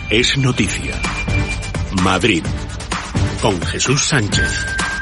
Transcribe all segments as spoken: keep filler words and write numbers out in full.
Es noticia. Madrid, con Jesús Sánchez.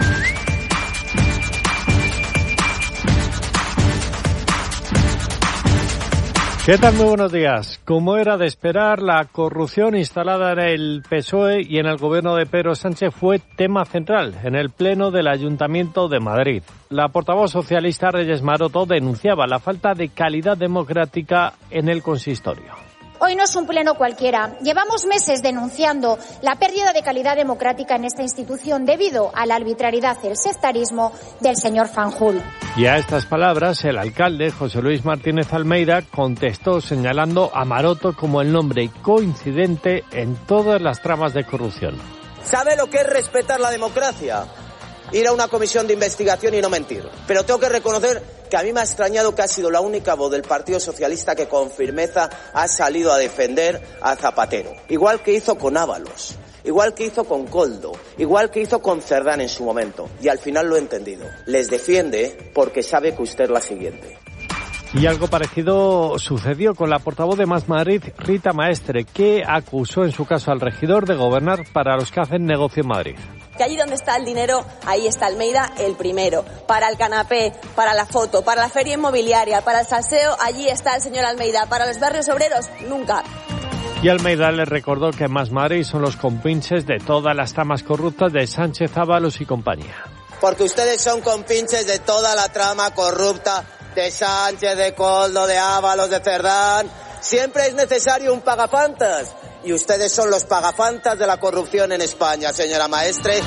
¿Qué tal? Muy buenos días. Como era de esperar, la corrupción instalada en el P S O E y en el gobierno de Pedro Sánchez fue tema central en el Pleno del Ayuntamiento de Madrid. La portavoz socialista Reyes Maroto denunciaba la falta de calidad democrática en el consistorio. Hoy no es un pleno cualquiera. Llevamos meses denunciando la pérdida de calidad democrática en esta institución debido a la arbitrariedad y el sectarismo del señor Fanjul. Y a estas palabras, el alcalde, José Luis Martínez Almeida, contestó señalando a Maroto como el nombre coincidente en todas las tramas de corrupción. ¿Sabe lo que es respetar la democracia? Ir a una comisión de investigación y no mentir. Pero tengo que reconocer que a mí me ha extrañado que ha sido la única voz del Partido Socialista que con firmeza ha salido a defender a Zapatero. Igual que hizo con Ábalos, igual que hizo con Koldo, igual que hizo con Cerdán en su momento. Y al final lo he entendido. Les defiende porque sabe que usted es la siguiente. Y algo parecido sucedió con la portavoz de Más Madrid, Rita Maestre, que acusó en su caso al regidor de gobernar para los que hacen negocio en Madrid. Que allí donde está el dinero, ahí está Almeida el primero. Para el canapé, para la foto, para la feria inmobiliaria, para el salseo, allí está el señor Almeida. Para los barrios obreros, nunca. Y Almeida le recordó que Más Madrid son los compinches de todas las tramas corruptas de Sánchez, Ábalos y compañía. Porque ustedes son compinches de toda la trama corrupta de Sánchez, de Koldo, de Ábalos, de Cerdán. Siempre es necesario un pagafantas. Y ustedes son los pagafantas de la corrupción en España, señora Maestre.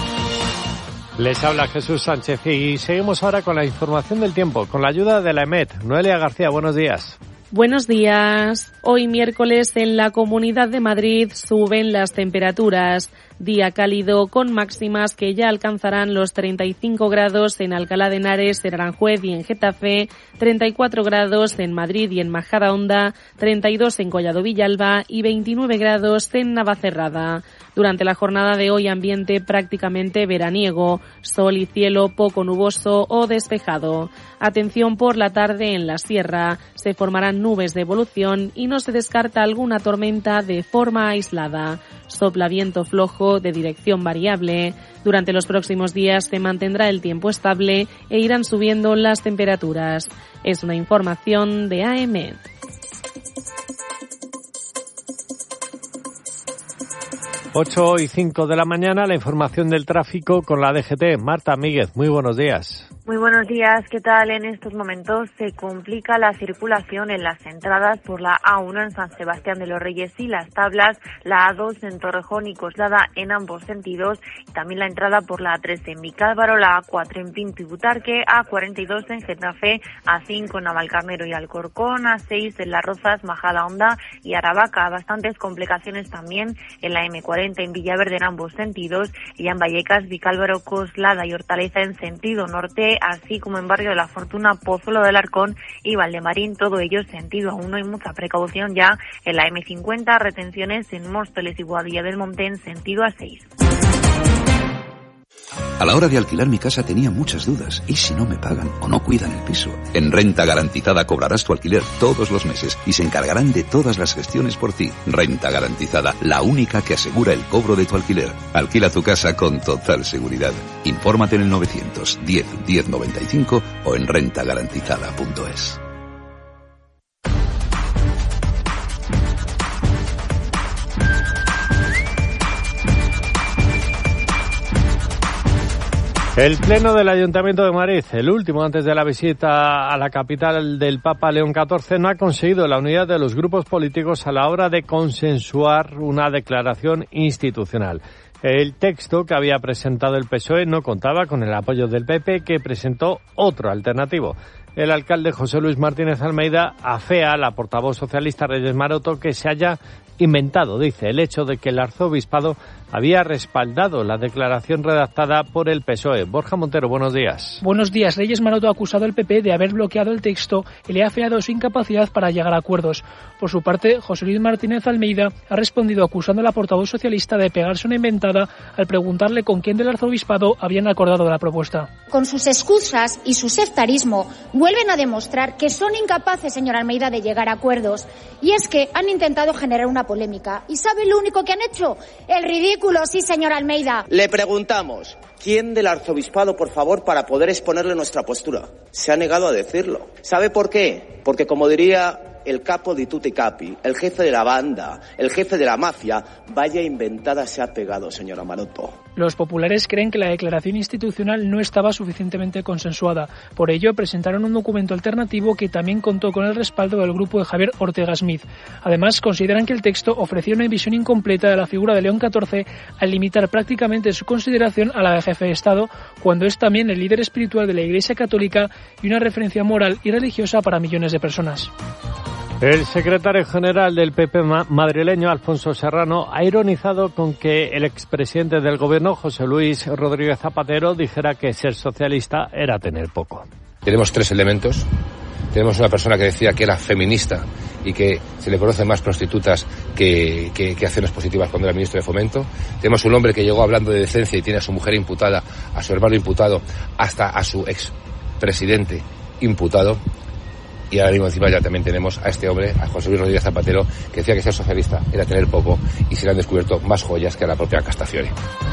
Les habla Jesús Sánchez y seguimos ahora con la información del tiempo, con la ayuda de la EMET. Noelia García, buenos días. Buenos días. Hoy miércoles en la Comunidad de Madrid suben las temperaturas. Día cálido con máximas que ya alcanzarán los treinta y cinco grados en Alcalá de Henares, en Aranjuez y en Getafe, treinta y cuatro grados en Madrid y en Majadahonda, treinta y dos en Collado Villalba y veintinueve grados en Navacerrada. Durante la jornada de hoy ambiente prácticamente veraniego, sol y cielo poco nuboso o despejado. Atención por la tarde en la sierra, se formarán nubes de evolución y no se descarta alguna tormenta de forma aislada. Sopla viento flojo de dirección variable. Durante los próximos días se mantendrá el tiempo estable e irán subiendo las temperaturas. Es una información de A M E. ocho y cinco de la mañana, la información del tráfico con la D G T. Marta Míguez, muy buenos días. Muy buenos días, ¿qué tal? En estos momentos se complica la circulación en las entradas por la A uno en San Sebastián de los Reyes y Las Tablas, la A dos en Torrejón y Coslada en ambos sentidos, y también la entrada por la A tres en Vicálvaro, la A cuatro en Pinto y Butarque, A cuarenta y dos en Getafe, A cinco en Navalcarnero y Alcorcón, A seis en Las Rozas, Majadahonda y Aravaca. Bastantes complicaciones también en la eme cuarenta en Villaverde en ambos sentidos, y en Vallecas, Vicálvaro, Coslada y Hortaleza en sentido norte, así como en Barrio de la Fortuna, Pozuelo del Arcón y Valdemarín, todo ello sentido a uno, y mucha precaución ya en la eme cincuenta, retenciones en Móstoles y Boadilla del Monte en sentido A seis. A la hora de alquilar mi casa tenía muchas dudas. ¿Y si no me pagan o no cuidan el piso? En Renta Garantizada cobrarás tu alquiler todos los meses y se encargarán de todas las gestiones por ti. Renta Garantizada, la única que asegura el cobro de tu alquiler. Alquila tu casa con total seguridad. Infórmate en el novecientos diez diez noventa y cinco o en renta garantizada punto es. El Pleno del Ayuntamiento de Madrid, el último antes de la visita a la capital del Papa León catorce, no ha conseguido la unidad de los grupos políticos a la hora de consensuar una declaración institucional. El texto que había presentado el P S O E no contaba con el apoyo del P P, que presentó otro alternativo. El alcalde José Luis Martínez Almeida afea a la portavoz socialista Reyes Maroto que se haya inventado, dice, el hecho de que el arzobispado había respaldado la declaración redactada por el P S O E. Borja Montero, buenos días. Buenos días. Reyes Maroto ha acusado al P P de haber bloqueado el texto y le ha afeado su incapacidad para llegar a acuerdos. Por su parte, José Luis Martínez Almeida ha respondido acusando a la portavoz socialista de pegarse una inventada al preguntarle con quién del arzobispado habían acordado la propuesta. Con sus excusas y su sectarismo vuelven a demostrar que son incapaces, señor Almeida, de llegar a acuerdos. Y es que han intentado generar una polémica. ¿Y sabe lo único que han hecho? El ridículo, sí, señor Almeida. Le preguntamos, ¿quién del arzobispado, por favor, para poder exponerle nuestra postura? Se ha negado a decirlo. ¿Sabe por qué? Porque, como diría el capo di tutti capi, el jefe de la banda, el jefe de la mafia, vaya inventada se ha pegado, señora Maroto. Los populares creen que la declaración institucional no estaba suficientemente consensuada. Por ello, presentaron un documento alternativo que también contó con el respaldo del grupo de Javier Ortega Smith. Además, consideran que el texto ofrecía una visión incompleta de la figura de León catorce al limitar prácticamente su consideración a la de jefe de Estado, cuando es también el líder espiritual de la Iglesia Católica y una referencia moral y religiosa para millones de personas. El secretario general del P P madrileño, Alfonso Serrano, ha ironizado con que el expresidente del gobierno, José Luis Rodríguez Zapatero, dijera que ser socialista era tener poco. Tenemos tres elementos. Tenemos una persona que decía que era feminista y que se le conocen más prostitutas que, que, que acciones positivas cuando era ministro de Fomento. Tenemos un hombre que llegó hablando de decencia y tiene a su mujer imputada, a su hermano imputado, hasta a su expresidente imputado. Y ahora mismo encima ya también tenemos a este hombre, a José Luis Rodríguez Zapatero, que decía que ser socialista era tener poco y se le han descubierto más joyas que a la propia Castafiore.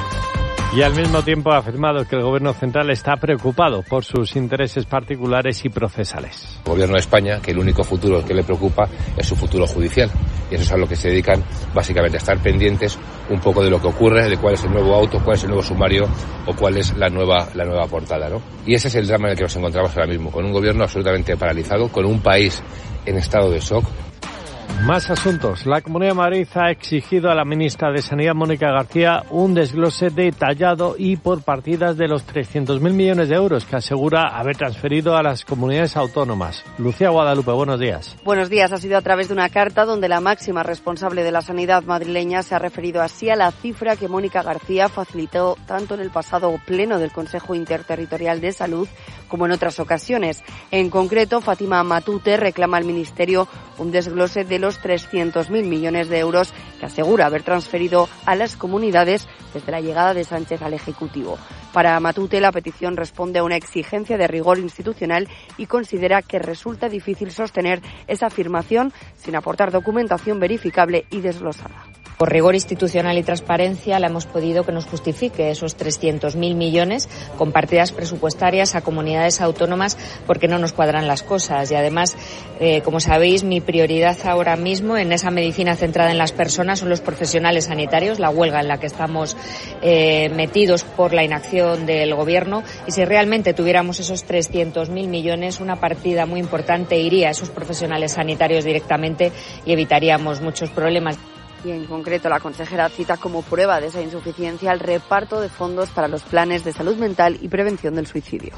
Y al mismo tiempo ha afirmado que el gobierno central está preocupado por sus intereses particulares y procesales. El gobierno de España, que el único futuro que le preocupa es su futuro judicial. Y eso es a lo que se dedican básicamente, a estar pendientes un poco de lo que ocurre, de cuál es el nuevo auto, cuál es el nuevo sumario o cuál es la nueva, la nueva portada, ¿no? Y ese es el drama en el que nos encontramos ahora mismo, con un gobierno absolutamente paralizado, con un país en estado de shock. Más asuntos. La Comunidad de Madrid ha exigido a la ministra de Sanidad, Mónica García, un desglose detallado y por partidas de los trescientos mil millones de euros que asegura haber transferido a las comunidades autónomas. Lucía Guadalupe, buenos días. Buenos días. Ha sido a través de una carta donde la máxima responsable de la sanidad madrileña se ha referido así a la cifra que Mónica García facilitó tanto en el pasado pleno del Consejo Interterritorial de Salud como en otras ocasiones. En concreto, Fátima Matute reclama al Ministerio un desglose de los trescientos mil millones de euros que asegura haber transferido a las comunidades desde la llegada de Sánchez al Ejecutivo. Para Matute, la petición responde a una exigencia de rigor institucional y considera que resulta difícil sostener esa afirmación sin aportar documentación verificable y desglosada. Por rigor institucional y transparencia le hemos pedido que nos justifique esos trescientos mil millones con partidas presupuestarias a comunidades autónomas porque no nos cuadran las cosas. Y además, eh, como sabéis, mi prioridad ahora mismo en esa medicina centrada en las personas son los profesionales sanitarios, la huelga en la que estamos eh, metidos por la inacción del Gobierno. Y si realmente tuviéramos esos trescientos mil millones, una partida muy importante iría a esos profesionales sanitarios directamente y evitaríamos muchos problemas. Y en concreto la consejera cita como prueba de esa insuficiencia el reparto de fondos para los planes de salud mental y prevención del suicidio.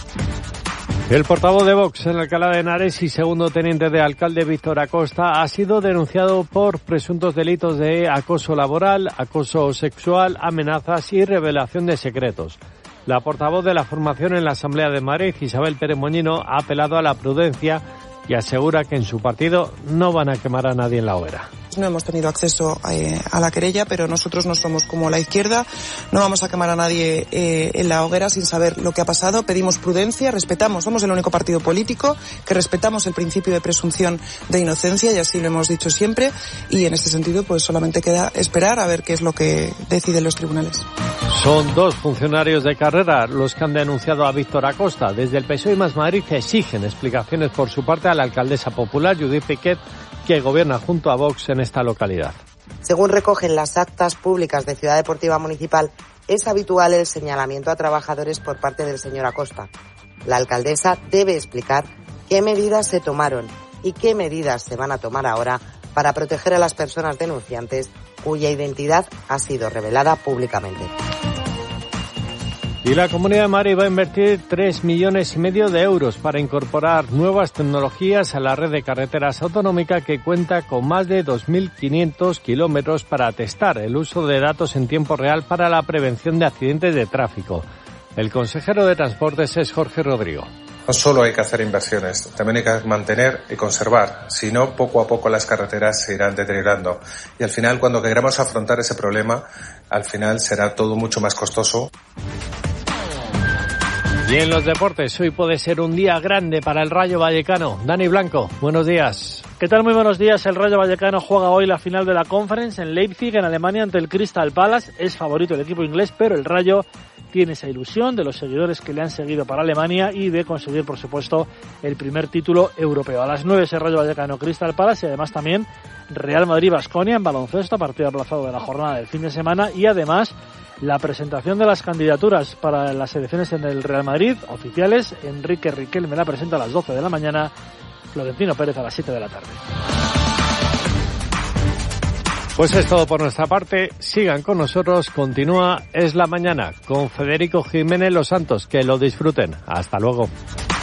El portavoz de Vox en Alcalá de Henares y segundo teniente de alcalde Víctor Acosta ha sido denunciado por presuntos delitos de acoso laboral, acoso sexual, amenazas y revelación de secretos. La portavoz de la formación en la Asamblea de Madrid, Isabel Pérez Moñino, ha apelado a la prudencia y asegura que en su partido no van a quemar a nadie en la hoguera. No hemos tenido acceso eh, a la querella, pero nosotros no somos como la izquierda, no vamos a quemar a nadie eh, en la hoguera sin saber lo que ha pasado. Pedimos prudencia, respetamos, somos el único partido político que respetamos el principio de presunción de inocencia y así lo hemos dicho siempre, y en este sentido pues solamente queda esperar a ver qué es lo que deciden los tribunales. Son dos funcionarios de carrera los que han denunciado a Víctor Acosta. Desde el P S O E y Más Madrid exigen explicaciones por su parte a la alcaldesa popular Judith Piquet, que gobierna junto a Vox en esta localidad. Según recogen las actas públicas de Ciudad Deportiva Municipal, es habitual el señalamiento a trabajadores por parte del señor Acosta. La alcaldesa debe explicar qué medidas se tomaron y qué medidas se van a tomar ahora para proteger a las personas denunciantes cuya identidad ha sido revelada públicamente. Y la Comunidad de Madrid va a invertir tres millones y medio de euros para incorporar nuevas tecnologías a la red de carreteras autonómica, que cuenta con más de dos mil quinientos kilómetros para testar el uso de datos en tiempo real para la prevención de accidentes de tráfico. El consejero de Transportes es Jorge Rodrigo. No solo hay que hacer inversiones, también hay que mantener y conservar, si no, poco a poco las carreteras se irán deteriorando. Y al final, cuando queramos afrontar ese problema, al final será todo mucho más costoso. Y en los deportes, hoy puede ser un día grande para el Rayo Vallecano. Dani Blanco, buenos días. ¿Qué tal? Muy buenos días. El Rayo Vallecano juega hoy la final de la Conference en Leipzig, en Alemania, ante el Crystal Palace. Es favorito el equipo inglés, pero el Rayo tiene esa ilusión de los seguidores que le han seguido para Alemania y de conseguir, por supuesto, el primer título europeo. A las nueve es el Rayo Vallecano Crystal Palace y además también Real Madrid-Baskonia en baloncesto, partido aplazado de la jornada del fin de semana, y además la presentación de las candidaturas para las elecciones en el Real Madrid, oficiales. Enrique Riquelme la presenta a las doce de la mañana, Florentino Pérez a las siete de la tarde. Pues es todo por nuestra parte. Sigan con nosotros. Continúa Es la Mañana con Federico Jiménez Los Santos. Que lo disfruten. Hasta luego.